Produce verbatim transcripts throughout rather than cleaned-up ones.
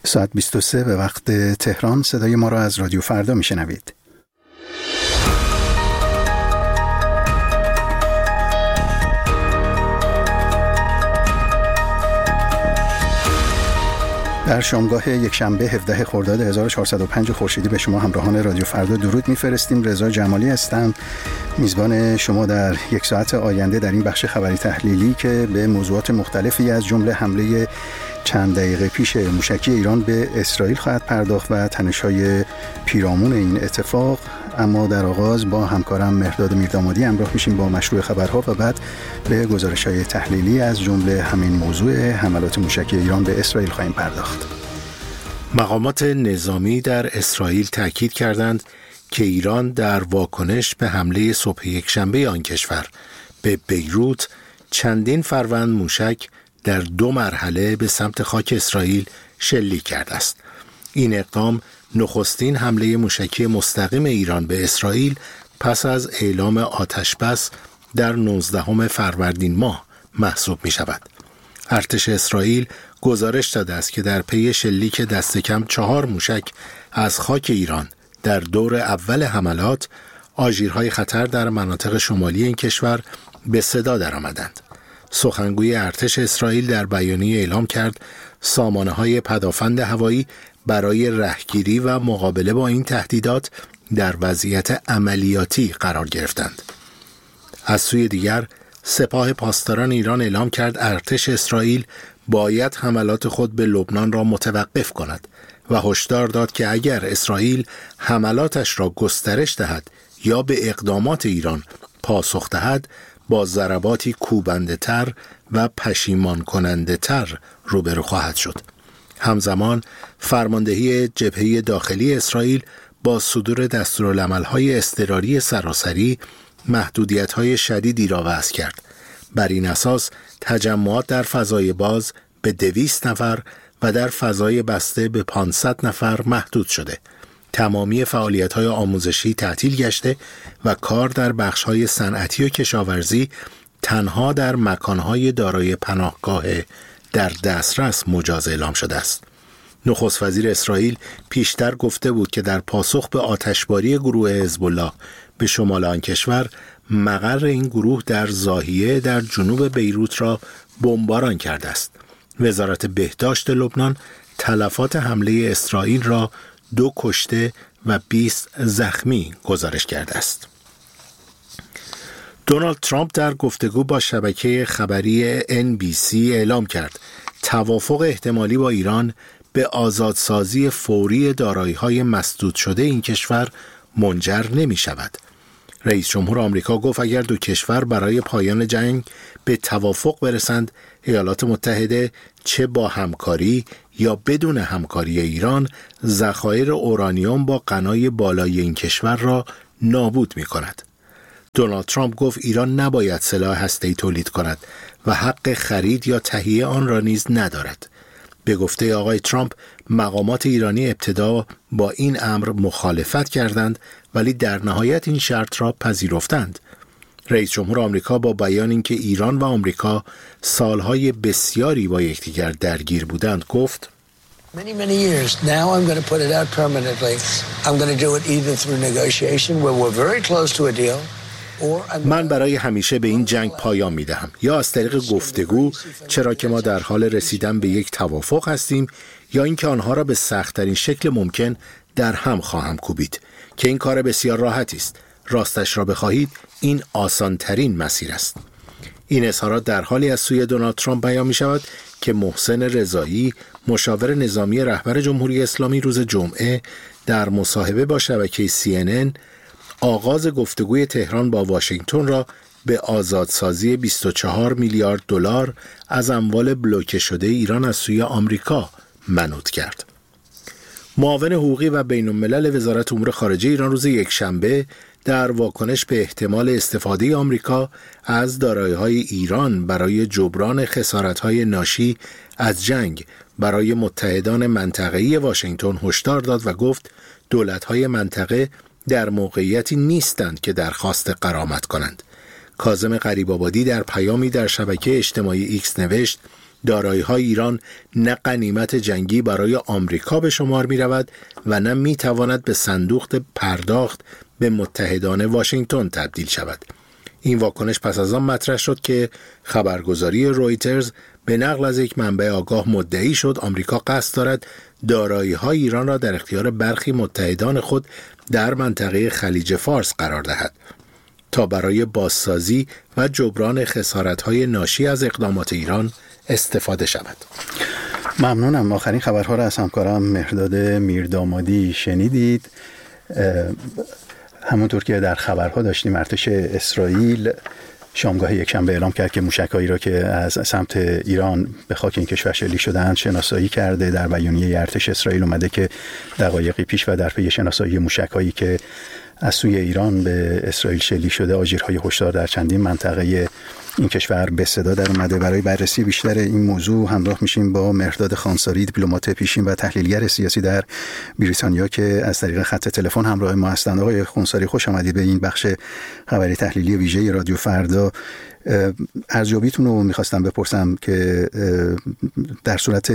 ساعت بیست و سه به وقت تهران. صدای ما را از رادیو فردا میشنوید. در شامگاه یک شنبه هفدهم خرداد هزار و چهارصد و پنج خورشیدی به شما همراهان رادیو فردا درود میفرستیم. رضا جمالی هستم، میزبان شما در یک ساعت آینده در این بخش خبری تحلیلی که به موضوعات مختلفی از جمله حمله چند دقیقه پیش موشکی ایران به اسرائیل خواهد پرداخت و تنش‌های پیرامون این اتفاق. اما در آغاز با همکارم مهرداد میردامادی همراه میشیم با مشروع خبرها و بعد به گزارش‌های تحلیلی از جمله همین موضوع حملات موشکی ایران به اسرائیل خواهیم پرداخت. مقامات نظامی در اسرائیل تاکید کردند که ایران در واکنش به حمله صبح یکشنبه آن کشور به بیروت چندین فروند موشک در دو مرحله به سمت خاک اسرائیل شلیک کرده است. این اقدام نخستین حمله موشکی مستقیم ایران به اسرائیل پس از اعلام آتشبس در نوزدهم فروردین ماه محسوب می شود. ارتش اسرائیل گزارش داده است که در پی شلیک دست کم چهار موشک از خاک ایران در دور اول حملات، آژیرهای خطر در مناطق شمالی این کشور به صدا درآمدند. سخنگوی ارتش اسرائیل در بیانیه اعلام کرد سامانه‌های پدافند هوایی برای رهگیری و مقابله با این تهدیدات در وضعیت عملیاتی قرار گرفتند. از سوی دیگر سپاه پاسداران ایران اعلام کرد ارتش اسرائیل باید حملات خود به لبنان را متوقف کند و هشدار داد که اگر اسرائیل حملاتش را گسترش دهد یا به اقدامات ایران پاسخ دهد با ضرباتی کوبنده تر و پشیمان کننده تر روبرو خواهد شد. همزمان فرماندهی جبهه داخلی اسرائیل با صدور دستورالعمل‌های اضطراری سراسری محدودیت‌های شدیدی را وضع کرد. بر این اساس تجمعات در فضای باز به دویست نفر و در فضای بسته به پانصد نفر محدود شده. تمامی فعالیت‌های آموزشی تعطیل گشته و کار در بخش‌های صنعتی و کشاورزی تنها در مکان‌های دارای پناهگاه در دسترس مجاز اعلام شده است. نخست وزیر اسرائیل پیشتر گفته بود که در پاسخ به آتشباری گروه حزب الله به شمال آن کشور، مقر این گروه در زاهیه در جنوب بیروت را بمباران کرده است. وزارت بهداشت لبنان تلفات حمله اسرائیل را دو کشته و بیست زخمی گزارش کرده است. دونالد ترامپ در گفتگو با شبکه خبری ان بی سی اعلام کرد توافق احتمالی با ایران به آزادسازی فوری دارایی‌های مسدود شده این کشور منجر نمی شود. رئیس جمهور آمریکا گفت اگر دو کشور برای پایان جنگ به توافق برسند، ایالات متحده چه با همکاری یا بدون همکاری ایران ذخایر اورانیوم با غنای بالای این کشور را نابود می کند. دونالد ترامپ گفت ایران نباید سلاح هسته‌ای تولید کند و حق خرید یا تهیه آن را نیز ندارد. به گفته آقای ترامپ، مقامات ایرانی ابتدا با این امر مخالفت کردند ولی در نهایت این شرط را پذیرفتند. رئیس جمهور آمریکا با بیان اینکه ایران و آمریکا سالهای بسیاری با یکدیگر درگیر بودند گفت Many, many years. Now I'm going to put it out permanently. I'm going to do it either through negotiation where we're very close to a deal. من برای همیشه به این جنگ پایان می دهم، یا از طریق گفتگو، چرا که ما در حال رسیدن به یک توافق هستیم، یا اینکه آنها را به سخت‌ترین شکل ممکن در هم خواهم کوبید که این کار بسیار راحتی است. راستش را بخواهید این آسان‌ترین مسیر است. این اظهارات در حالی از سوی دونالد ترامپ بیان می شود که محسن رضایی، مشاور نظامی رهبر جمهوری اسلامی، روز جمعه در مصاحبه با شبکه سی ان ان آغاز گفتگوی تهران با واشنگتن را به آزادسازی بیست و چهار میلیارد دلار از اموال بلوکه شده ایران از سوی آمریکا منوط کرد. معاون حقوقی و بین الملل وزارت امور خارجه ایران روز یکشنبه در واکنش به احتمال استفاده آمریکا از دارایی‌های ایران برای جبران خسارت‌های ناشی از جنگ برای متحدان منطقه‌ای واشنگتن هشدار داد و گفت دولت‌های منطقه در موقعیتی نیستند که درخواست غرامت کنند. کاظم غریب‌آبادی در پیامی در شبکه اجتماعی ایکس نوشت دارایی‌های ایران نه غنیمت جنگی برای آمریکا به شمار می‌رود و نه می‌تواند به صندوق پرداخت به متحدان واشنگتن تبدیل شود. این واکنش پس از آن مطرح شد که خبرگزاری رویترز به نقل از یک منبع آگاه مدعی شد آمریکا قصد دارد دارایی‌های ایران را در اختیار برخی متحدان خود در منطقه خلیج فارس قرار دهد تا برای بازسازی و جبران خسارت‌های ناشی از اقدامات ایران استفاده شود. ممنونم. آخرین خبرها را از همکارم مهرداد میردامادی شنیدید. همونطور که در خبرها داشتیم، ارتش اسرائیل شامگاه یکشنبه اعلام کرد که موشک‌هایی را که از سمت ایران به خاک این کشور شلیک شدند شناسایی کرده. در بیانیه ارتش اسرائیل اومده که دقایقی پیش و در پی شناسایی موشک‌هایی که از سوی ایران به اسرائیل شلیک شده، آژیرهای هشدار در چندین منطقه این کشور به صدا در اومده. برای بررسی بیشتر این موضوع همراه میشیم با مهرداد خانساری، دیپلمات پیشین و تحلیلگر سیاسی در بریتانیا که از طریق خط تلفن همراه ما هستند. آقای خانساری، خوش آمدید به این بخش خبری تحلیلی ویژه رادیو فردا. ارزیابیتون رو میخواستم بپرسم که در صورت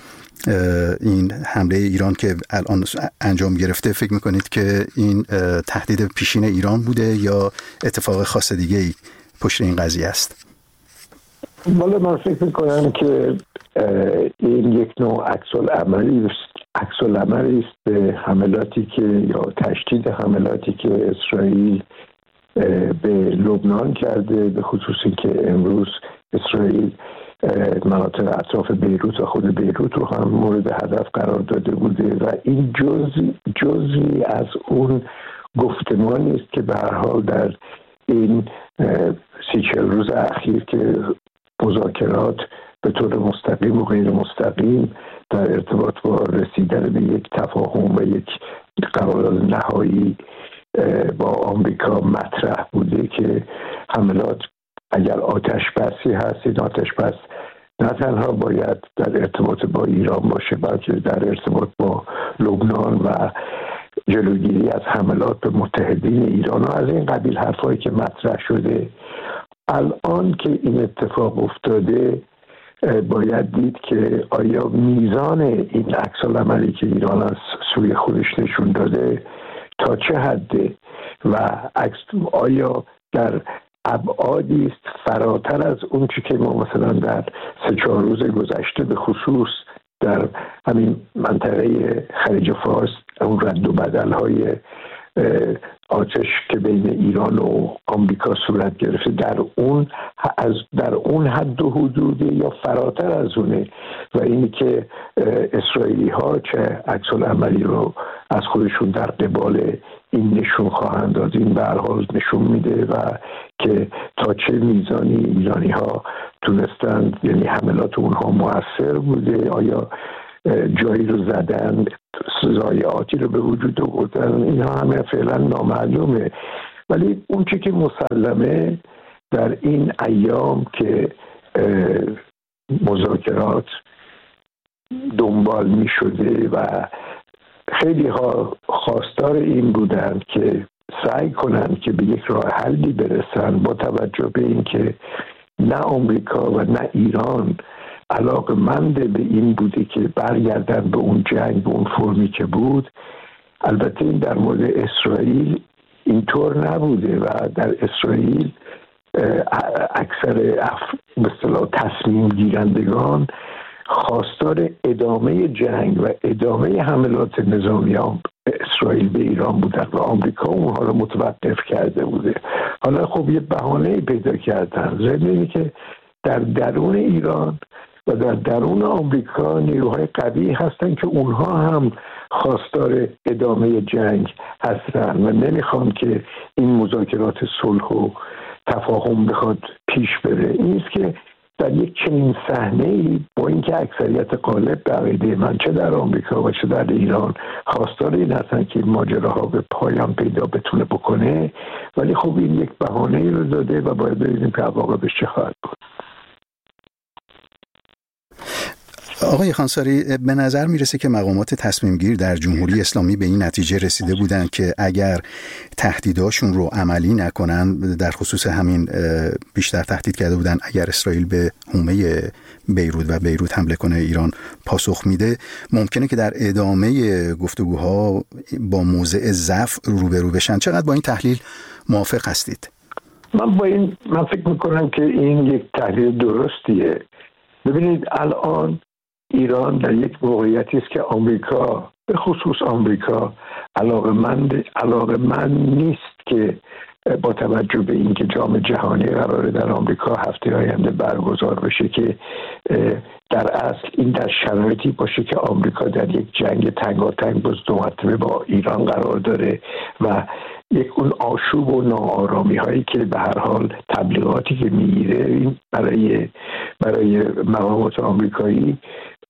این حمله ایران که الان انجام گرفته، فکر میکنید که این تهدید پیشین ایران بوده یا اتفاق خاص دیگه ای پشت این قضیه است؟ والا من فکر میکنم که این یک نوع عکس العملی است عکس العملی است به حملاتی که یا تشدید حملاتی که اسرائیل به لبنان کرده، به خصوصی که امروز اسرائیل مناطق اطراف بیروت و خود بیروت رو هم مورد هدف قرار داده بوده و این جزئی جزئی از اون گفتمانی است که به هر حال در این سی چهل روز اخیر که مذاکرات به طور مستقیم و غیر مستقیم در ارتباط با رسیدن به یک تفاهم و یک قرارداد نهایی با آمریکا مطرح بوده که حملات اگر آتش بسی هست، این آتش بس نه تنها باید در ارتباط با ایران باشه بلکه در ارتباط با لبنان و جلوگیری از حملات به متحدین ایران و از این قبیل حرفایی که مطرح شده. الان که این اتفاق افتاده باید دید که آیا میزان این عکس‌العملی که ایران از سوی خودش نشون داده تا چه حده و آیا در ابعادی است فراتر از اون چی که ما مثلا در سه چهار روز گذشته به خصوص در همین منطقه خلیج فارس اون رد و بدل‌های آتش که بین ایران و آمریکا صورت گرفته در اون از در اون حد و حدوده یا فراتر از اونه و اینی که اسرائیلی ها چه عکس العملی رو از خودشون در قبال این نشون خواهند داد. این به هر حال نشون میده و که تا چه میزانی ایرانی ها تونستند، یعنی حملات اونها مؤثر بوده، آیا جایی رو زدن، ضایعاتی رو به وجود آوردن، اینها همه فعلا نامعلومه. ولی اون چی که مسلمه در این ایام که مذاکرات دنبال می شده و خیلی ها خواستار این بودند که سعی کنند که به یک راه حلی برسن با توجه به این که نه آمریکا و نه ایران علاقه‌مند به این بوده که برگردن به اون جنگ به اون فرمی که بود. البته این در مورد اسرائیل اینطور نبوده و در اسرائیل اکثر به اصطلاح تصمیم گیرندگان خواستار ادامه جنگ و ادامه حملات نظامی اسرائیل به ایران بودن و آمریکا اونها رو متوقف کرده بوده. حالا خب یه بهانه پیدا کردن، ضمن اینه که در درون ایران و در درون آمریکا نیروهای قوی هستن که اونها هم خواستار ادامه جنگ هستن و نمیخوان که این مذاکرات صلح و تفاهم بخواد پیش بره. این است که در یک چنین صحنه‌ای با اینکه اکثریت غالب به عقیده من چه در آمریکا و چه در ایران خواستار این هستن که ماجراها به پایان پیدا بتونه بکنه، ولی خب این یک بهانه‌ای رو داده و باید ببینیم که عواقبش چه خواهد بود. آقای خانساری، به نظر میرسه که مقامات تصمیم گیر در جمهوری اسلامی به این نتیجه رسیده بودند که اگر تهدیداشون رو عملی نکنن، در خصوص همین بیشتر تهدید کرده بودن اگر اسرائیل به حومه بیروت و بیروت حمله کنه ایران پاسخ میده، ممکنه که در ادامه گفتگوها با موضع ضعف روبرو بشن. چقدر با این تحلیل موافق هستید؟ من با این من فکر میکنم که این یک تحلیل درستیه. ببینید الان ایران در یک موقعیتی است که آمریکا، به خصوص آمریکا، علاقه‌مند علاقه‌مند نیست که با توجه به اینکه جام جهانی قراره در آمریکا هفته آینده برگزار بشه که در اصل این در شرایطی باشه که آمریکا در یک جنگ تنگاتنگ باز دو مرتبه با ایران قرار داره و یک اون آشوب و ناآرامی هایی که به هر حال تبلیغاتی که میگیره این برای برای مقامات آمریکایی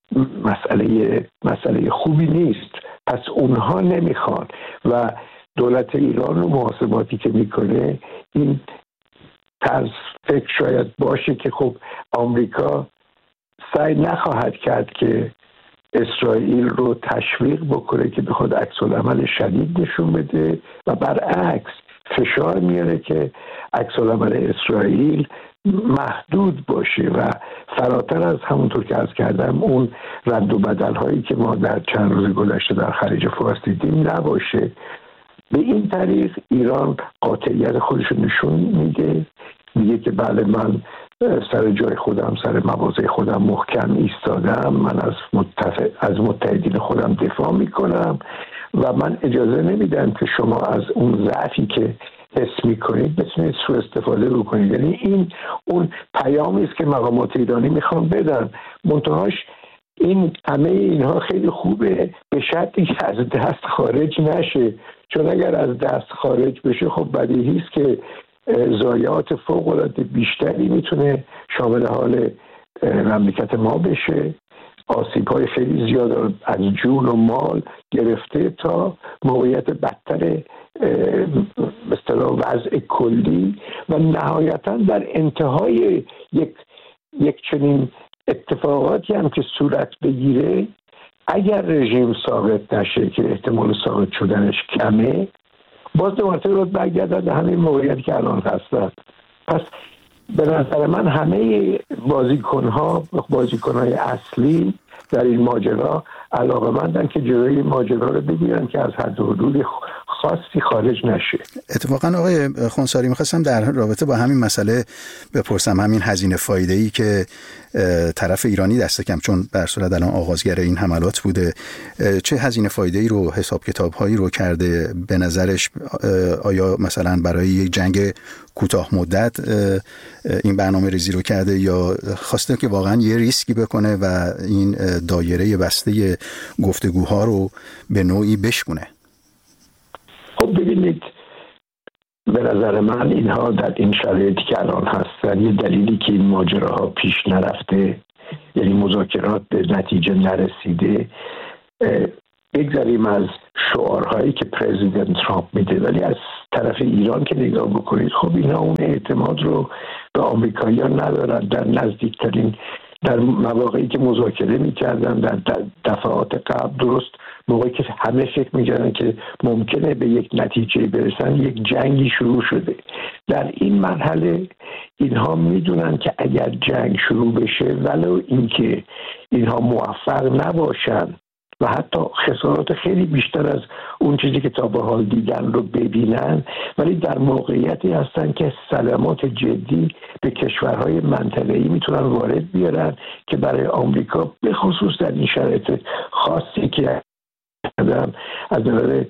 مسئله مسئله خوبی نیست. پس اونها نمیخوان و دولت ایران و محاسباتی که میکنه این طرز فکر شاید باشه که خب آمریکا سعی نخواهد کرد که اسرائیل رو تشویق بکنه که بخواد عکس العمل شدید نشون بده و برعکس فشار میاره که عکس العمل اسرائیل محدود باشه و فراتر از همونطور که عرض کردم اون رد و بدل هایی که ما در چند روز گذشته در خلیج فارس دیدیم نباشه. به این طریق ایران قاطعیت خودش رو نشون میده، میگه که بله من سر جای خودم، سر مواضع خودم محکم ایستادم، من از متفق از متحدین خودم دفاع میکنم و من اجازه نمیدم که شما از اون ضعفی که حس میکنید بتونید سوء استفاده بکنید. یعنی این اون پیامی است که مقامات ایرانی میخوان بدن. منتهاش این همه اینها خیلی خوبه به شرطی که از دست خارج نشه، چون اگر از دست خارج بشه خب بدیهی است که ضایعات فوق‌العاده بیشتری میتونه شامل حال مملکت ما بشه، آسیب‌های خیلی زیاد از جون و مال گرفته تا موقعیت بدتر به اصطلاح وضع کلی و نهایتاً در انتهای یک یک چنین اتفاقاتی هم که صورت بگیره، اگر رژیم ثابت نشه که احتمال ثابت شدنش کمه، باز دو مرتبه رو برگردن به همین موقعیتی که الان هستن. پس به نظر من همه بازیکن‌ها بازیکن‌های اصلی در این ماجرا علاقه‌مندن که جلوی ماجرا رو بگیرن که از حد و حدود خاصی خارج نشه. اتفاقا آقای خونساری میخواستم در رابطه با همین مسئله بپرسم، همین هزینه فایده‌ای که طرف ایرانی دست کم، چون در صورت الان آغازگر این حملات بوده، چه هزینه فایده‌ای رو، حساب کتاب‌هایی رو کرده به نظرش؟ آیا مثلا برای یک جنگ کوتاه مدت این برنامه ریزی رو کرده یا خواسته که واقعا یه ریسکی بکنه و این دایره بسته گفتگوها رو به نوعی بشکونه؟ خب ببینید، به نظر من اینها در این شرایطی که الان هستن یه دلیلی که این ماجراها پیش نرفته، یعنی مذاکرات به نتیجه نرسیده، بگذاریم از شعارهایی که پرزیدنت ترامپ میده، ولی از طرف ایران که نگاه بکنید خب اینا اون اعتماد رو به آمریکایی‌ها ندارن. در نزدیکترین در مواقعی که مذاکره میکردن در دفعات قبل، درست موقعی که همه فکر میکردن که ممکنه به یک نتیجه برسن، یک جنگی شروع شده. در این مرحله اینها میدونن که اگر جنگ شروع بشه، ولو اینکه اینها موفق نباشن و حتی خسارات خیلی بیشتر از اون چیزی که تا به حال دیدن رو ببینن، ولی در موقعیتی هستن که صدمات جدی به کشورهای منطقه‌ای میتونن وارد بیارن که برای آمریکا به خصوص در این شرایط خاصی که از نظر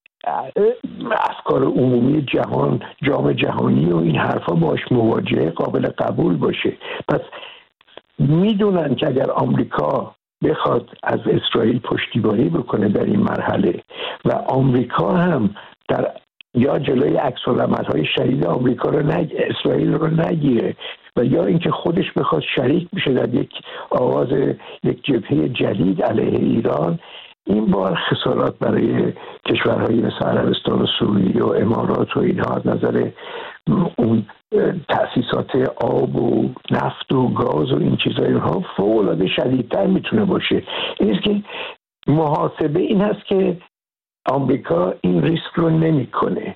افکار عمومی جهان، جام جهانی و این حرفا باش مواجهه قابل قبول باشه. پس میدونن که اگر آمریکا بخواد از اسرائیل پشتیبانی بکنه در این مرحله و آمریکا هم در یا جلوی عکس‌العمل‌های شدید آمریکا رو نگ... اسرائیل رو نگیره و یا اینکه خودش بخواد شریک بشه در یک آغاز یک جبهه جدید علیه ایران، این بار خسارات برای کشورهایی مثل عربستان و سوریه و امارات و اینها از نظر اون تأسیسات آب و نفت و گاز و این چیزهای اونها فوق‌العاده شدیدتر میتونه باشه. این است که محاسبه این هست که آمریکا این ریسک رو نمیکنه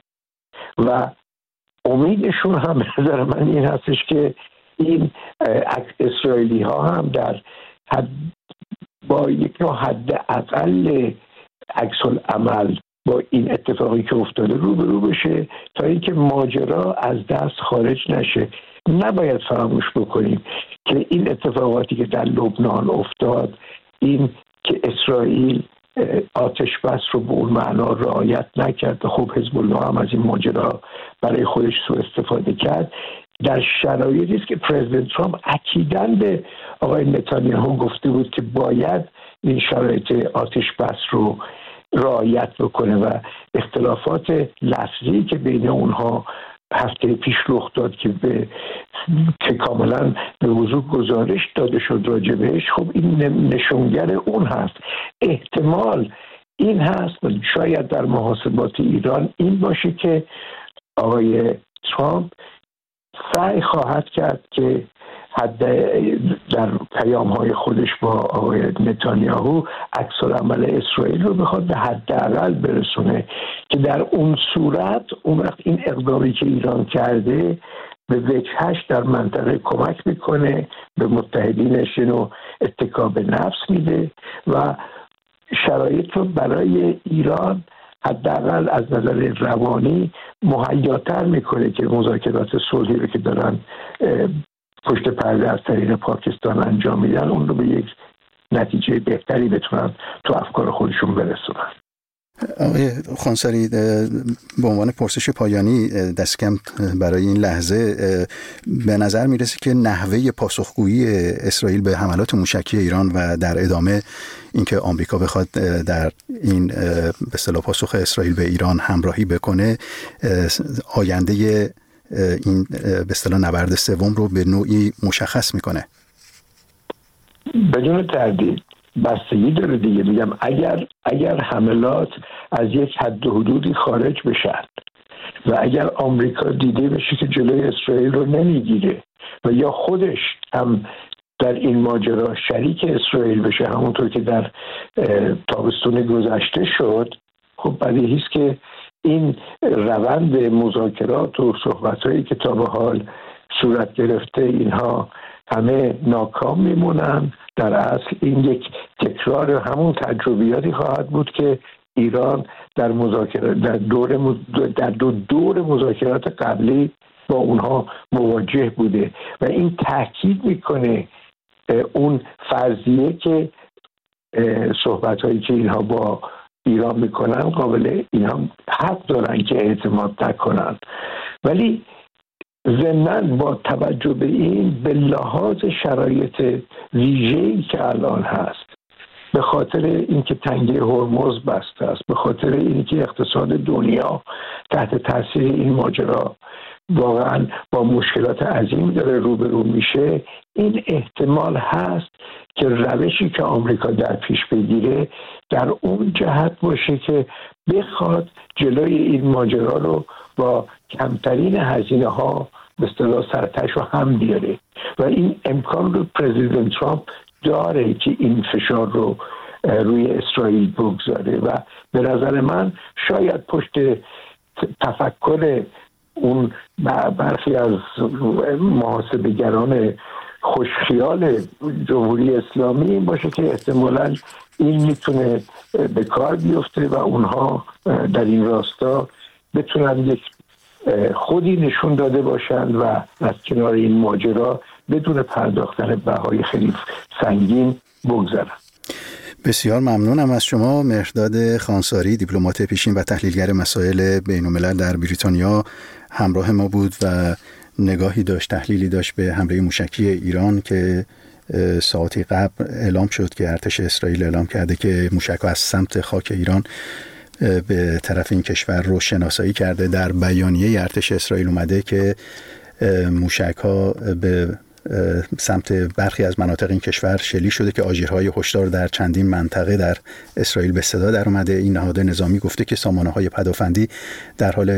و امیدشون هم به نظر من این هستش که این اسرائیلی ها هم در حد با یک نوع حد اقل عکس العمل با این اتفاقی که افتاده رو به رو بشه تا اینکه ماجرا از دست خارج نشه. نباید فراموش بکنیم که این اتفاقاتی که در لبنان افتاد، این که اسرائیل آتش بس رو به اون معنا رعایت نکرد، خب حزب الله هم از این ماجرا برای خودش سوء استفاده کرد، در شرایطی است که پرزیدنت ترامپ اکیداً به آقای نتانیاهو گفته بود که باید این شرایط آتش بس رو رعایت بکنه و اختلافات لفظی که بین اونها هفته پیش رخ داد که به که کاملا به وضوح گزارش داده شد راجع بهش، خب این نشونگر اون هست. احتمال این هست و شاید در محاسبات ایران این باشه که آقای ترامپ سعی خواهد کرد که حد در پیام‌های خودش با آقای نتانیاهو عکس‌العمل اسرائیل رو بخواد به حداقل برسونه که در اون صورت اون وقت این اقدامی که ایران کرده به وجهش در منطقه کمک میکنه، به متحدینش اینو اتکا به نفس میده و شرایط رو برای ایران حداقل از نظر روانی مهیاتر میکنه که مذاکرات صلحی رو که دارن پشت پرده از طریق پاکستان انجام میدن اون رو به یک نتیجه بهتری بتونن تو افکار خودشون برسونن. آقای خانساری، به عنوان پرسش پایانی دست کم برای این لحظه به نظر میرسه که نحوه پاسخگویی اسرائیل به حملات موشکی ایران و در ادامه اینکه آمریکا بخواد در این به اصطلاح پاسخ اسرائیل به ایران همراهی بکنه، آینده این به اصطلاح نبرد سوم رو به نوعی مشخص میکنه. بدون تردید بستگی داره دیگه. میگم اگر اگر حملات از یک حد و حدودی خارج بشن و اگر آمریکا دیده بشه که جلوی اسرائیل رو نمیگیره و یا خودش هم در این ماجرا شریک اسرائیل بشه، همونطور که در تابستون گذشته شد، خب بدیهی است که این روند مذاکرات و صحبت‌هایی که تا به حال صورت گرفته اینها همه ناکام میمونن. در اصل این یک تکرار همون تجربیاتی خواهد بود که ایران در مذاکرات در دور در دو دور مذاکرات قبلی با اونها مواجه بوده و این تاکید میکنه اون فرضیه که صحبت‌هایی که اینها با ایران میکنن قابل اینها حق دارن که اعتماد نکنن. ولی ضمناً با توجه به این به لحاظ شرایط ویژه‌ای که الان هست، به خاطر اینکه تنگه هرمز بسته است، به خاطر اینکه اقتصاد دنیا تحت تاثیر این ماجرا واقعا با مشکلات عظیم داره روبرو میشه، این احتمال هست که روشی که آمریکا در پیش بگیره در اون جهت باشه که بخواد جلوی این ماجرا رو با کمترین هزینه ها به اصطلاح سرتش رو هم بیاره و این امکان رو پرزیدنت ترامپ داره که این فشار رو روی اسرائیل بگذاره و به نظر من شاید پشت تفکر اون برخی از محاسبه‌گران خوشخیال جمهوری اسلامی این باشه که احتمالاً این میتونه به کار بیفته و اونها در این راستا بتونن یک خودی نشون داده باشند و از کنار این ماجرا بدون پرداختن بهای خیلی سنگین بگذرن. بسیار ممنونم از شما. مهرداد خانساری، دیپلمات پیشین و تحلیلگر مسائل بین‌الملل در بریتانیا همراه ما بود و نگاهی داشت، تحلیلی داشت به حمله موشکی ایران که ساعتی قبل اعلام شد که ارتش اسرائیل اعلام کرده که موشک‌ها از سمت خاک ایران به طرف این کشور رو شناسایی کرده. در بیانیه ارتش اسرائیل اومده که موشک‌ها به سمت برخی از مناطق این کشور شلیک شده که آژیرهای هشدار در چندین منطقه در اسرائیل به صدا در اومده. این نهاد نظامی گفته که سامانه‌های پدافندی در حال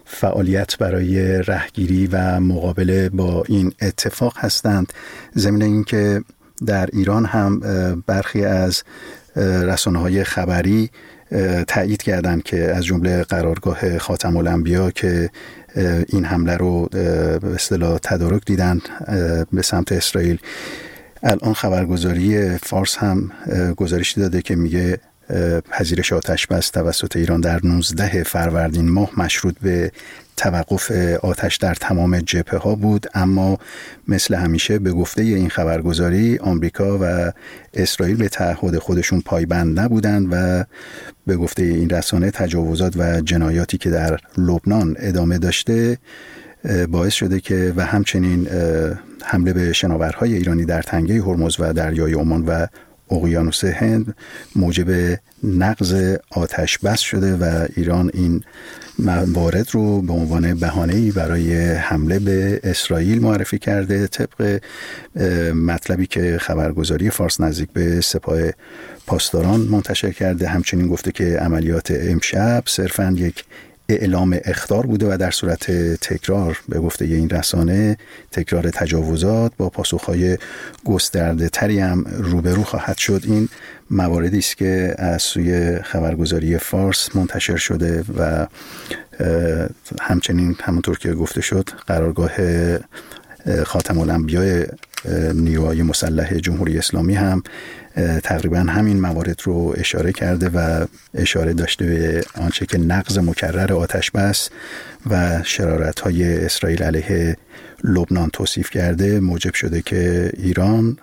فعالیت برای رهگیری و مقابله با این اتفاق هستند. ضمن اینکه در ایران هم برخی از رسانه‌های خبری تایید کردند که از جمله قرارگاه خاتم الانبیا که این حمله رو به اصطلاح تدارک دیدن به سمت اسرائیل. الان خبرگزاری فارس هم گزارشی داده که میگه پذیرش آتش بس توسط ایران در نوزده فروردین ماه مشروط به توقف آتش در تمام جبهه ها بود، اما مثل همیشه به گفته این خبرگزاری آمریکا و اسرائیل به تعهد خودشون پایبند نبودند و به گفته این رسانه تجاوزات و جنایاتی که در لبنان ادامه داشته باعث شده که و همچنین حمله به شناورهای ایرانی در تنگه هرمز و دریای عمان و اقیانوس هند موجب نقض آتش بس شده و ایران این موارد رو به عنوان بهانه‌ای برای حمله به اسرائیل معرفی کرده، طبق مطلبی که خبرگزاری فارس نزدیک به سپاه پاسداران منتشر کرده. همچنین گفته که عملیات امشب صرفاً یک اعلام اخطار بوده و در صورت تکرار به گفته این رسانه تکرار تجاوزات با پاسخهای گسترده تری هم روبرو خواهد شد. این مواردی است که از سوی خبرگزاری فارس منتشر شده و همچنین همونطور که گفته شد قرارگاه خاتم الانبیاء نیروهای مسلح جمهوری اسلامی هم تقریبا همین موارد رو اشاره کرده و اشاره داشته به آنچه که نقض مکرر آتش بس و شرارت‌های اسرائیل علیه لبنان توصیف کرده موجب شده که ایران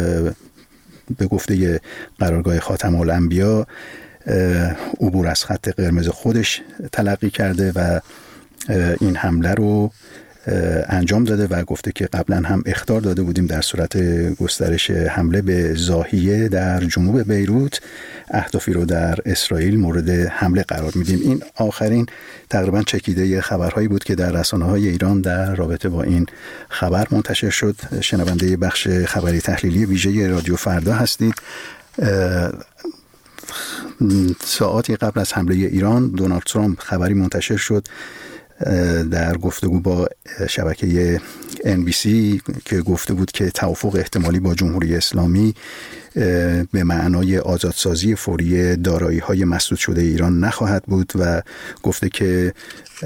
به گفته قرارگاه خاتم الانبیاء عبور از خط قرمز خودش تلقی کرده و این حمله رو انجام داده و گفته که قبلا هم اخطار داده بودیم در صورت گسترش حمله به زاهیه در جنوب بیروت اهدافی رو در اسرائیل مورد حمله قرار میدیم. این آخرین تقریبا چکیده خبرهایی بود که در رسانه‌های ایران در رابطه با این خبر منتشر شد. شنونده بخش خبری تحلیلی ویژه رادیو فردا هستید. ساعاتی قبل از حمله ایران دونالد ترامپ خبری منتشر شد در گفتگو با شبکه ان بی سی که گفته بود که توافق احتمالی با جمهوری اسلامی به معنای آزادسازی فوری دارایی‌های مسدود شده ایران نخواهد بود و گفته که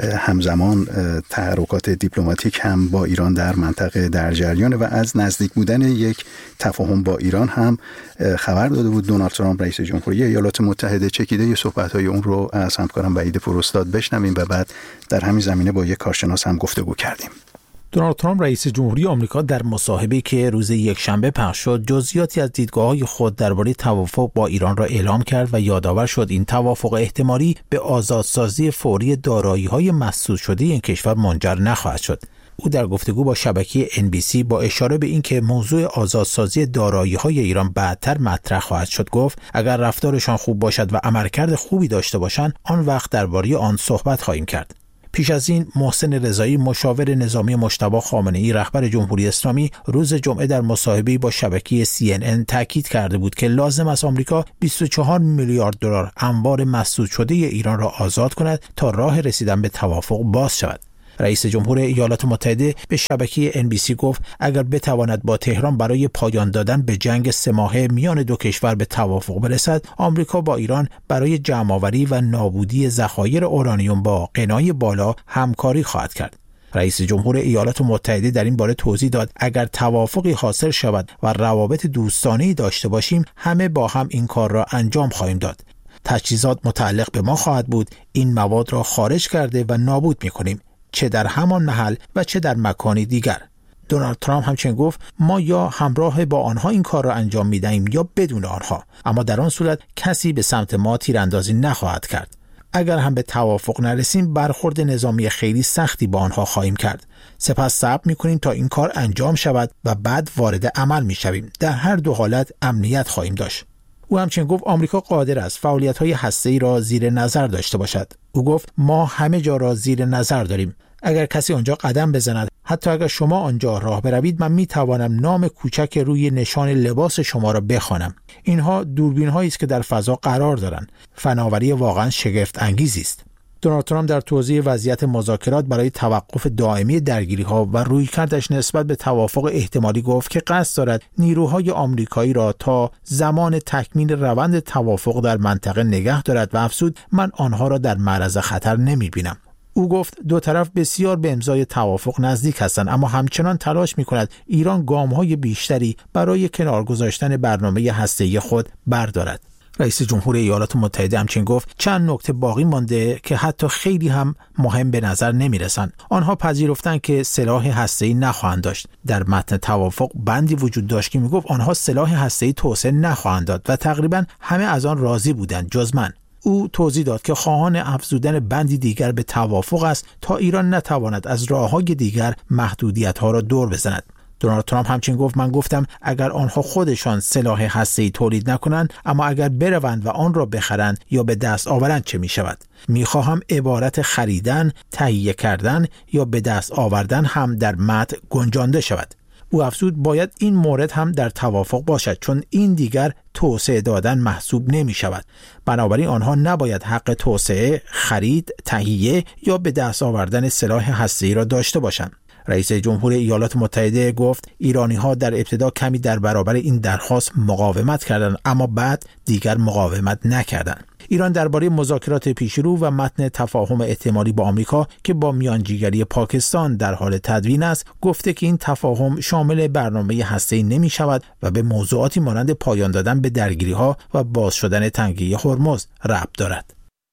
همزمان تحرکات دیپلماتیک هم با ایران در منطقه در جریانه و از نزدیک بودن یک تفاهم با ایران هم خبر داده بود. دونالد ترامپ رئیس جمهوری ایالات متحده چکیده صحبت‌های اون رو از همکارم وحید پوراستاد بشنویم و بعد در همین زمینه با یک کارشناس هم گفتگو کردیم. دونالد ترامپ رئیس جمهوری آمریکا در مصاحبه‌ای که روز یکشنبه پخش شد جزئیاتی از دیدگاه‌های خود درباره توافق با ایران را اعلام کرد و یادآور شد این توافق احتمالی به آزادسازی فوری دارایی‌های مسدود شده این کشور منجر نخواهد شد. او در گفتگو با شبکه ان بی سی با اشاره به اینکه موضوع آزادسازی دارایی‌های ایران بعدتر مطرح خواهد شد گفت اگر رفتارشان خوب باشد و عملکرد خوبی داشته باشند آن وقت درباره آن صحبت خواهیم کرد. پیش از این محسن رضایی مشاور نظامی مجتبی خامنه‌ای رهبر جمهوری اسلامی روز جمعه در مصاحبه‌ای با شبکه سی ان ان تاکید کرده بود که لازم است آمریکا بیست و چهار میلیارد دلار انبار مسدود شده ایران را آزاد کند تا راه رسیدن به توافق باز شود. رئیس جمهور ایالات متحده به شبکه ان بی سی گفت اگر بتواند با تهران برای پایان دادن به جنگ سه ماهه میان دو کشور به توافق برسد، آمریکا با ایران برای جمع‌آوری و نابودی ذخایر اورانیوم با غنای بالا همکاری خواهد کرد. رئیس جمهور ایالات متحده در این باره توضیح داد اگر توافقی حاصل شود و روابط دوستانه‌ای داشته باشیم همه با هم این کار را انجام خواهیم داد. تجهیزات متعلق به ما خواهد بود، این مواد را خارج کرده و نابود می‌کنیم، چه در همان محل و چه در مکانی دیگر. دونالد ترامپ همچنین گفت ما یا همراه با آنها این کار را انجام می‌دهیم یا بدون آنها، اما در آن صورت کسی به سمت ما تیراندازی نخواهد کرد. اگر هم به توافق نرسیم برخورد نظامی خیلی سختی با آنها خواهیم کرد. سپس صبر می‌کنیم تا این کار انجام شود و بعد وارد عمل می‌شویم. در هر دو حالت امنیت خواهیم داشت. او همچنین گفت آمریکا قادر است فعالیت‌های هسته‌ای را زیر نظر داشته باشد. او گفت ما همه جا را زیر نظر داریم. اگر کسی آنجا قدم بزند، حتی اگر شما آنجا راه بروید، من می‌توانم نام کوچک روی نشان لباس شما را بخوانم. اینها دوربین‌هایی است که در فضا قرار دارند. فناوری واقعا شگفت انگیزی است. دونالد ترامپ در توضیح وضعیت مذاکرات برای توقف دائمی درگیری‌ها و رویکردش نسبت به توافق احتمالی گفت که قصد دارد نیروهای آمریکایی را تا زمان تکمیل روند توافق در منطقه نگه دارد و افزود من آنها را در معرض خطر نمی‌بینم. او گفت دو طرف بسیار به امضای توافق نزدیک هستند، اما همچنان تلاش می‌کند ایران گام‌های بیشتری برای کنار گذاشتن برنامه هسته‌ای خود بردارد. رئیس جمهور ایالات متحده همچنین گفت چند نکته باقی مانده که حتی خیلی هم مهم به نظر نمی‌رسند. آنها پذیرفتند که سلاح هسته‌ای نخواهند داشت. در متن توافق بندی وجود داشت که می‌گفت آنها سلاح هسته‌ای توسعه نخواهند داد و تقریباً همه از آن راضی بودند جز من. او توضیح داد که خواهان افزودن بندی دیگر به توافق است تا ایران نتواند از راه‌های دیگر محدودیت‌ها را دور بزند. دونالد ترامپ همچنین گفت من گفتم اگر آنها خودشان سلاح هسته‌ای تولید نکنند، اما اگر بروند و آن را بخرند یا به دست آورند چه می شود؟ می خواهم عبارت خریدن، تهیه کردن یا به دست آوردن هم در متن گنجانده شود. او افزود باید این مورد هم در توافق باشد چون این دیگر توسعه دادن محسوب نمی شود. بنابراین آنها نباید حق توسعه، خرید، تهیه یا به دست آوردن سلاح هسته‌ای را داشته باشند. رئیس جمهور ایالات متحده گفت ایرانی‌ها در ابتدا کمی در برابر این درخواست مقاومت کردند اما بعد دیگر مقاومت نکردند. ایران درباره مذاکرات پیشرو و متن تفاهم احتمالی با آمریکا که با میانجیگری پاکستان در حال تدوین است گفته که این تفاهم شامل برنامه هسته‌ای نمی‌شود و به موضوعاتی مانند پایان دادن به درگیری‌ها و باز شدن تنگه هرمز ربط دارد.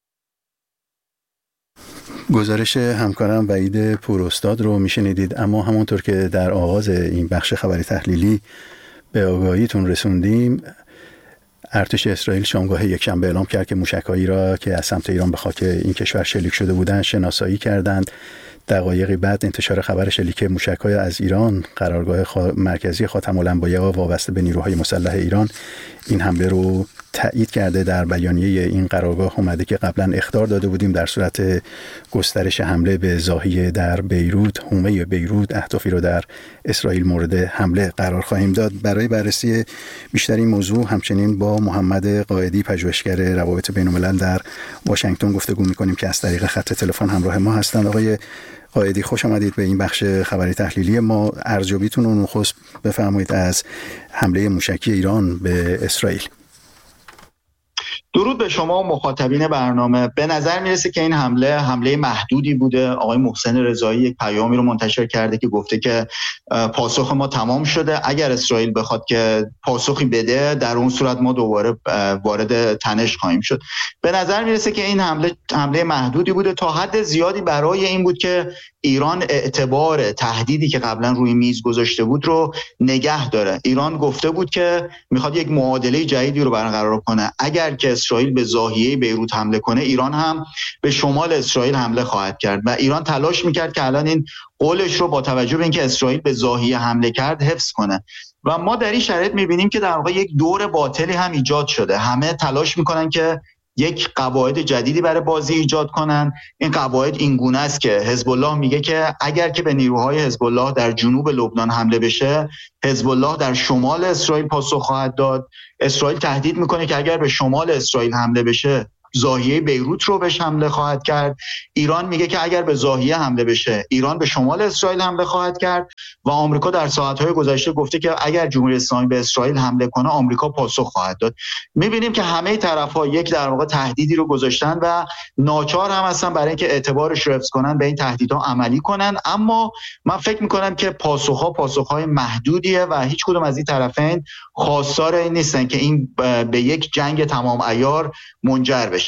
گزارش همکارم وحید پوراستاد رو میشنیدید، اما همونطور که در آغاز این بخش خبری تحلیلی به آگاهیتون رسوندیم، ارتش اسرائیل شامگاه یکشنبه اعلام کرد که موشک‌هایی را که از سمت ایران به خاک این کشور شلیک شده بودند شناسایی کردند. دقایقی بعد انتشار خبر شلیک موشک‌های از ایران، قرارگاه خا... مرکزی خاتم الانبیا وابسته به نیروهای مسلح ایران این حمله رو تایید کرده. در بیانیه این قرارگاه اومده که قبلا اخطار داده بودیم در صورت گسترش حمله به زاهیه در بیروت، حومه بیروت، اهدافی رو در اسرائیل مورد حمله قرار خواهیم داد. برای بررسی بیشتر این موضوع همچنین با محمد قائدی پژوهشگر روابط بین‌الملل در واشنگتن گفتگو می‌کنیم که از طریق خط تلفن همراه ما هستند. آقای قائدی خوش آمدید به این بخش خبری تحلیلی ما. ارزیابیتون رو نخست بفرمایید از حمله موشکی ایران به اسرائیل. درود به شما و مخاطبین برنامه. به نظر میرسه که این حمله حمله محدودی بوده. آقای محسن رضایی یک پیامی رو منتشر کرده که گفته که پاسخ ما تمام شده، اگر اسرائیل بخواد که پاسخی بده در اون صورت ما دوباره وارد تنش خواهیم شد. به نظر میرسه که این حمله حمله محدودی بوده، تا حد زیادی برای این بود که ایران اعتبار تهدیدی که قبلا روی میز گذاشته بود رو نگه داره. ایران گفته بود که میخواد یک معادله جدیدی رو برقرار کنه. اگر که اسرائیل به زاهیه بیروت حمله کنه، ایران هم به شمال اسرائیل حمله خواهد کرد و ایران تلاش میکرد که الان این قولش رو با توجه به اینکه اسرائیل به زاهیه حمله کرد حفظ کنه و ما در این شرایط میبینیم که در واقع یک دور باطلی هم ایجاد شده. همه تلاش میکنن که یک قواعد جدیدی برای بازی ایجاد کنن. این قواعد این گونه است که حزب الله میگه که اگر که به نیروهای حزب الله در جنوب لبنان حمله بشه، حزب الله در شمال اسرائیل پاسخ خواهد داد. اسرائیل تهدید میکنه که اگر به شمال اسرائیل حمله بشه، زاهیه بیروت رو بهش حمله خواهد کرد. ایران میگه که اگر به زاهیه حمله بشه، ایران به شمال اسرائیل حمله خواهد کرد و آمریکا در ساعت‌های گذشته گفته که اگر جمهوری اسلامی به اسرائیل حمله کنه، آمریکا پاسخ خواهد داد. میبینیم که همه طرف‌ها یک در واقع تهدیدی رو گذاشتن و ناچار هم هستن برای اینکه اعتبارش رو حفظ کنن به این تهدیدها عملی کنن. اما من فکر میکنم که پاسخ‌ها پاسخ‌های محدودیه و هیچ کدوم از این طرفین خواستار این نیستن که این به یک جنگ تمام عیار منجر بشه.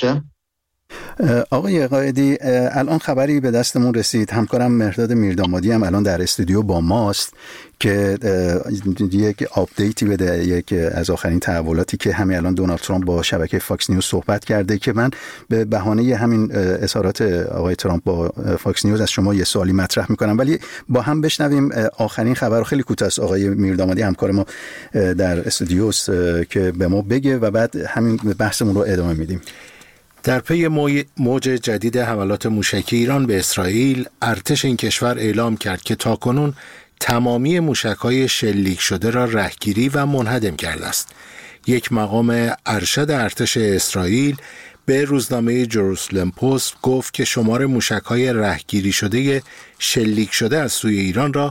آقای قائدی، الان خبری به دستمون رسید، همکارم مهرداد میردامادی هم الان در استودیو با ماست که یک آپدیتی بده، یک از آخرین تحولاتی که همین الان دونالد ترامپ با شبکه فاکس نیوز صحبت کرده که من به بهانه همین اظهارات آقای ترامپ با فاکس نیوز از شما یه سوالی مطرح میکنم، ولی با هم بشنویم آخرین خبر. خیلی کوتاه آقای میردامادی همکار ما در استودیوست که به ما بگه و بعد همین بحثمون رو ادامه میدیم. در پی موج جدید حملات موشکی ایران به اسرائیل، ارتش این کشور اعلام کرد که تاکنون تمامی موشک‌های شلیک شده را رهگیری و منهدم کرده است. یک مقام ارشد ارتش اسرائیل به روزنامه جروسلم پست گفت که شمار موشک‌های رهگیری شده شلیک شده از سوی ایران را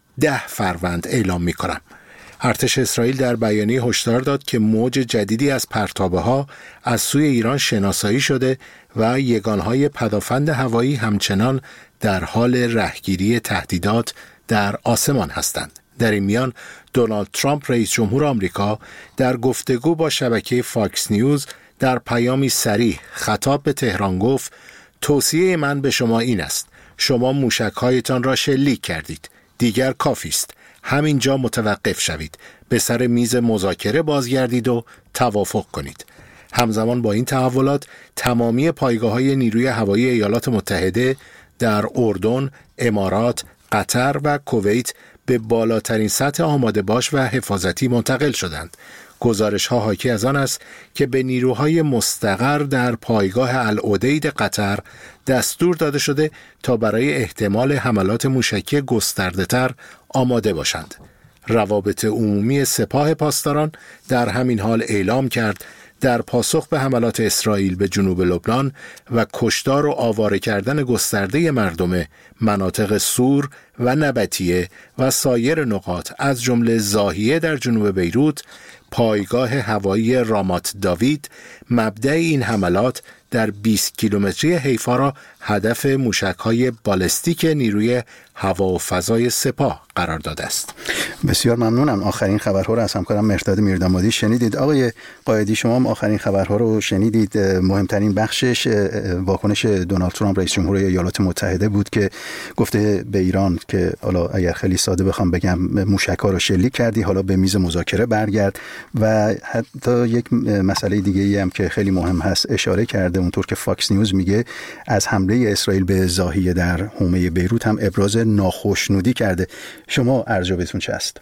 ده فروند اعلام می‌کنم. ارتش اسرائیل در بیانیه هشدار داد که موج جدیدی از پرتابه‌ها از سوی ایران شناسایی شده و یگانهای پدافند هوایی همچنان در حال رهگیری تهدیدات در آسمان هستند. در این میان دونالد ترامپ رئیس جمهور آمریکا در گفتگو با شبکه فاکس نیوز در پیامی صریح خطاب به تهران گفت: توصیه من به شما این است، شما موشک‌هایتان را شلیک کردید، دیگر کافی است، همینجا متوقف شوید، به سر میز مذاکره بازگردید و توافق کنید. همزمان با این تحولات تمامی پایگاه‌های نیروی هوایی ایالات متحده در اردن، امارات، قطر و کویت به بالاترین سطح آماده باش و حفاظتی منتقل شدند. گزارش ها حاکی از آن است که به نیروهای مستقر در پایگاه العدید قطر دستور داده شده تا برای احتمال حملات موشکی گسترده تر آماده باشند. روابط عمومی سپاه پاسداران در همین حال اعلام کرد در پاسخ به حملات اسرائیل به جنوب لبنان و کشتار و آواره کردن گسترده مردم مناطق سور و نبطیه و سایر نقاط از جمله زاهیه در جنوب بیروت، پایگاه هوایی رامات داوید، مبدأ این حملات در بیست کیلومتری حیفا را هدف موشک‌های بالستیک نیروی هوا و فضای سپاه قرار داده است. بسیار ممنونم. آخرین خبرها رو از همکارم مرداد میردامادی شنیدید. آقای قائدی، شما هم آخرین خبرها رو شنیدید. مهمترین بخشش واکنش دونالد ترامپ رئیس جمهور ایالات متحده بود که گفته به ایران که حالا اگر خیلی ساده بخوام بگم موشک‌ها رو شلیک کردی، حالا به میز مذاکره برگرد. و حتی یک مسئله دیگه‌ای هم که خیلی مهم هست اشاره کرده، اونطور که فاکس نیوز میگه از حمله اسرائیل به زاهیه در حومه بیروت هم ابراز ناخوشنودی کرده. شما ارجابتون چه است؟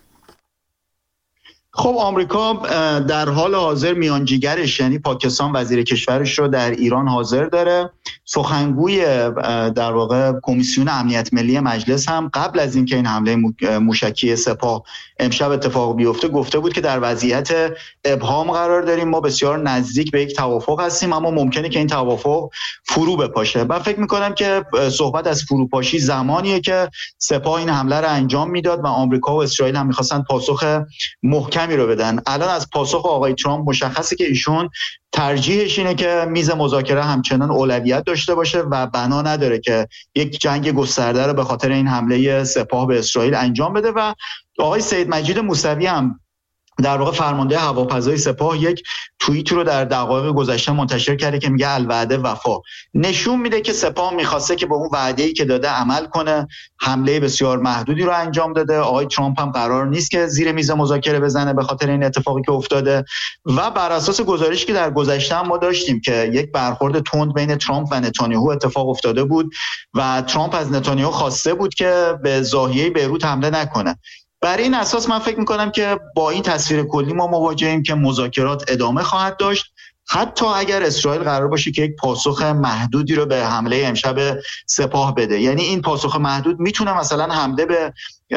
خب آمریکا در حال حاضر میانجیگرش یعنی پاکستان وزیر کشورش رو در ایران حاضر داره. سخنگوی در واقع کمیسیون امنیت ملی مجلس هم قبل از اینکه این حمله موشکی سپاه امشب اتفاق بیفته گفته بود که در وضعیت ابهام قرار داریم، ما بسیار نزدیک به یک توافق هستیم، اما ممکنه که این توافق فرو بپاشه. من فکر می‌کنم که صحبت از فروپاشی زمانیه که سپاه این حمله رو انجام میداد و آمریکا و اسرائیل هم می‌خواستن پاسخ محکم رو بدن. الان از پاسخ آقای ترامپ مشخصه که ایشون ترجیحش اینه که میز مذاکره همچنان اولویت داشته باشه و بنا نداره که یک جنگ گسترده رو به خاطر این حمله سپاه به اسرائیل انجام بده. و آقای سید مجید موسوی هم در واقع فرمانده هواپیمای سپاه یک توییت رو در دقایق گذشته منتشر کرده که میگه الوعده وفا، نشون میده که سپاه میخواسته که به اون وعده‌ای که داده عمل کنه. حمله بسیار محدودی رو انجام داده. آقای ترامپ هم قرار نیست که زیر میز مذاکره بزنه به خاطر این اتفاقی که افتاده. و بر اساس گزارشی که در گذشته ما داشتیم که یک برخورد تند بین ترامپ و نتانیاهو اتفاق افتاده بود و ترامپ از نتانیاهو خواسته بود که به زاهیه بیروت حمله نکنه. بر این اساس من فکر میکنم که با این تصویر کلی ما مواجهیم که مذاکرات ادامه خواهد داشت، حتی اگر اسرائیل قرار باشه که یک پاسخ محدودی رو به حمله امشب سپاه بده. یعنی این پاسخ محدود میتونه مثلا حمله به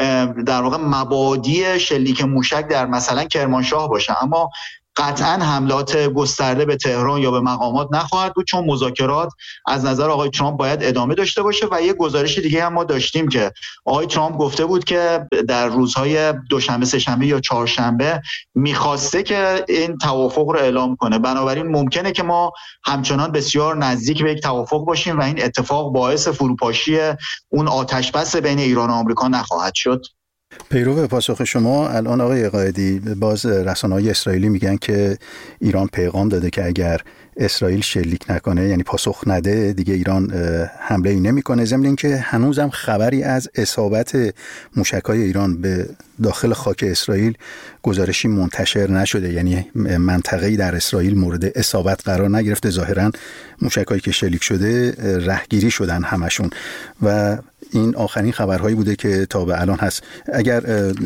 در واقع مبادی شلیک موشک در مثلا کرمانشاه باشه، اما قطعا حملات گسترده به تهران یا به مقامات نخواهد بود، چون مذاکرات از نظر آقای ترامپ باید ادامه داشته باشه. و یه گزارش دیگه هم ما داشتیم که آقای ترامپ گفته بود که در روزهای دوشنبه، سه‌شنبه یا چهارشنبه میخواسته که این توافق رو اعلام کنه. بنابراین ممکنه که ما همچنان بسیار نزدیک به یک توافق باشیم و این اتفاق باعث فروپاشی اون آتش بس بین ایران و آمریکا نخواهد شد. پیرو پاسخ شما، الان آقای قائدی باز رسانه‌های اسرائیلی میگن که ایران پیغام داده که اگر اسرائیل شلیک نکنه، یعنی پاسخ نده، دیگه ایران حمله ای نمیکنه. ضمن اینکه هنوزم خبری از اصابت موشک‌های ایران به داخل خاک اسرائیل گزارشی منتشر نشده، یعنی منطقه‌ای در اسرائیل مورد اصابت قرار نگرفته. ظاهراً موشک‌هایی که شلیک شده رهگیری شدن همشون و این آخرین خبرهایی بوده که تا به الان هست. اگر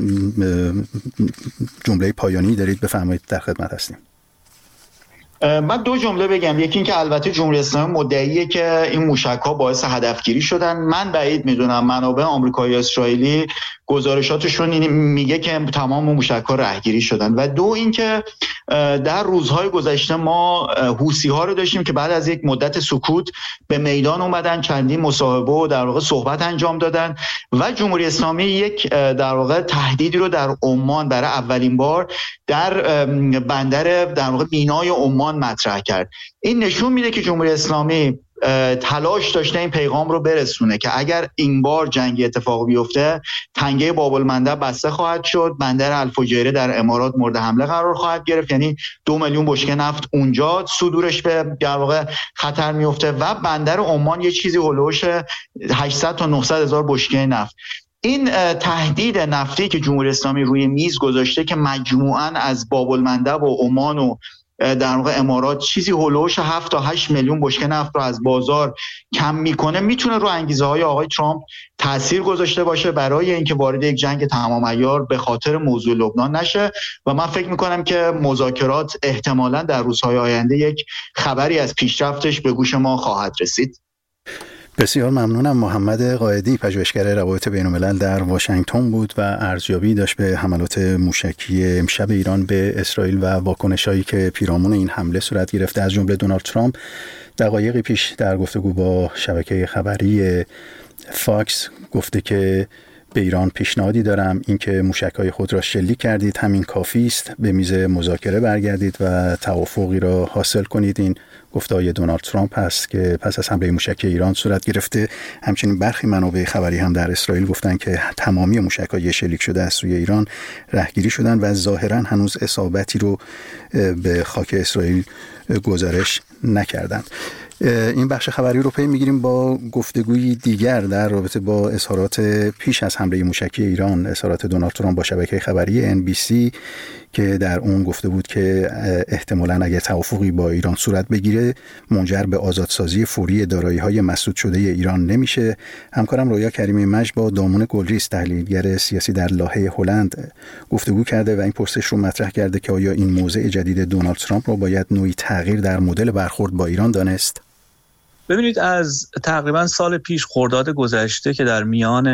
جمله پایانی دارید بفرمایید، در خدمت هستیم. من دو جمله بگم. یکی این که البته جمهوری اسلامی مدعیه که این موشک‌ها باعث هدفگیری شدن. من بعید میدونم. منابع آمریکایی و اسرائیلی گزارشاتشون این میگه که تمام موشک‌ها رهگیری شدن. و دو اینکه در روزهای گذشته ما حوثی‌ها رو داشتیم که بعد از یک مدت سکوت به میدان اومدن، چندین مصاحبه و در واقع صحبت انجام دادن و جمهوری اسلامی یک در واقع تهدیدی رو در عمان برای اولین بار در بندر در واقع مینای عمان مطرح کرد. این نشون میده که جمهوری اسلامی تلاش داشته این پیغام رو برسونه که اگر این بار جنگی اتفاق بیفته تنگه باب المندب بسته خواهد شد، بندر الفجیره در امارات مورد حمله قرار خواهد گرفت، یعنی دو میلیون بشکه نفت اونجا صدورش به در واقع خطر میفته و بندر عمان یه چیزی هولوش هشتصد تا نهصد هزار بشکه نفت. این تهدید نفتی که جمهوری اسلامی روی میز گذاشته که مجموعاً از باب المندب و عمان و در واقع امارات چیزی هولوش هفت تا هشت میلیون بشکه نفت رو از بازار کم میکنه، میتونه رو انگیزه های آقای ترامپ تاثیر گذاشته باشه برای اینکه وارد یک جنگ تمام عیار به خاطر موضوع لبنان نشه. و من فکر میکنم که مذاکرات احتمالاً در روزهای آینده یک خبری از پیشرفتش به گوش ما خواهد رسید. بسیار ممنونم. محمد قائدی، پژوهشگر روابط بین‌الملل در واشنگتن بود و ارزیابی داشت به حملات موشکی امشب ایران به اسرائیل و واکنش‌هایی که پیرامون این حمله صورت گرفته. از جمله دونالد ترامپ دقایقی پیش در گفتگو با شبکه خبری فاکس گفته که به ایران پیشنهادی دارم، اینکه موشک‌های خود را شلیک کردید همین کافی است، به میز مذاکره برگردید و توافقی را حاصل کنید. این گفته‌های دونالد ترامپ است که پس از حمله موشکی ایران صورت گرفته. همچنین برخی منابع خبری هم در اسرائیل گفتند که تمامی موشک‌های شلیک شده از سوی ایران رهگیری شدن و ظاهراً هنوز اصابتی رو به خاک اسرائیل گزارش نکردند. این بخش خبری رو پی میگیریم با گفتگوی دیگر در رابطه با اظهارات پیش از حمله موشکی ایران، اظهارات دونالد ترامپ با شبکه خبری ان بی سی که در اون گفته بود که احتمالاً اگر توافقی با ایران صورت بگیره منجر به آزادسازی فوری دارایی‌های مسدود شده ایران نمیشه. همکارم رویا کریمی مجد با دامون گلریز، تحلیلگر سیاسی در لاهه هلند، گفتگو کرده و این پرسش رو مطرح کرده که آیا این موضع جدید دونالد ترامپ رو باید نوعی تغییر در مدل برخورد با ایران دانست؟ ببینید، از تقریبا سال پیش خرداد گذشته که در میان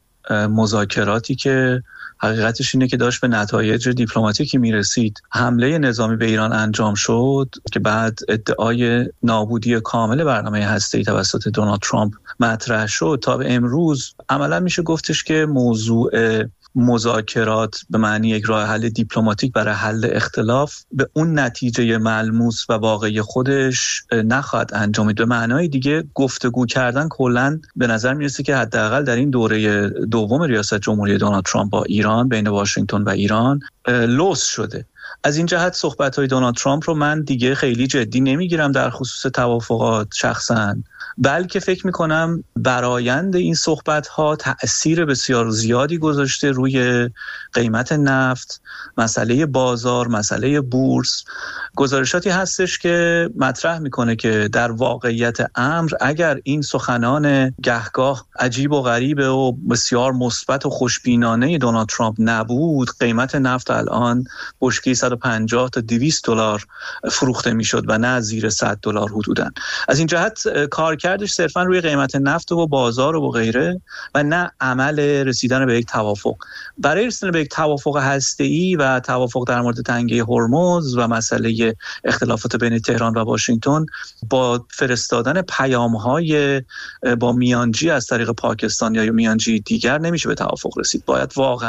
مذاکراتی که حقیقتش اینه که داشت به نتایج دیپلماتیکی میرسید، حمله نظامی به ایران انجام شد که بعد ادعای نابودی کامل برنامه هسته‌ای توسط دونالد ترامپ مطرح شد، تا به امروز عملا میشه گفتش که موضوع مذاکرات به معنی یک راه حل دیپلماتیک برای حل اختلاف به اون نتیجه ملموس و واقعی خودش نخواهد انجامید. به معنای دیگه گفتگو کردن کلاً به نظر میرسه که حداقل در این دوره دوم ریاست جمهوری دونالد ترامپ با ایران، بین واشنگتن و ایران، لوس شده. از این جهت صحبت‌های دونالد ترامپ رو من دیگه خیلی جدی نمیگیرم در خصوص توافقات شخصاً، بلکه فکر میکنم برآیند این صحبت‌ها تأثیر بسیار زیادی گذاشته روی قیمت نفت، مسئله بازار، مسئله بورس. گزارشاتی هستش که مطرح میکنه که در واقعیت امر اگر این سخنان گهگاه عجیب و غریبه و بسیار مثبت و خوشبینانه دونالد ترامپ نبود، قیمت نفت الان بشکه صد و پنجاه تا دویست دلار فروخته میشد و نه زیر صد دلار حدوداً. از این جهت کارکردش صرفاً روی قیمت نفت و بازار و غیره و نه عمل رسیدن به یک توافق. برای رسیدن به یک توافق هسته‌ای و توافق در مورد تنگه هرمز و مسئله اختلافات بین تهران و واشنگتن با فرستادن پیام‌های با میانجی از طریق پاکستان یا میانجی دیگر نمیشه به توافق رسید. باید واقعا